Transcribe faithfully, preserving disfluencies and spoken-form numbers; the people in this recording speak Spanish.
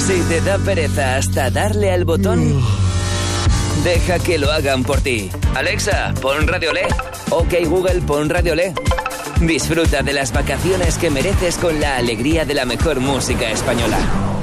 Si te da pereza hasta darle al botón, deja que lo hagan por ti. Alexa, pon Radio Le. Ok Google, pon Radio Le. Disfruta de las vacaciones que mereces con la alegría de la mejor música española.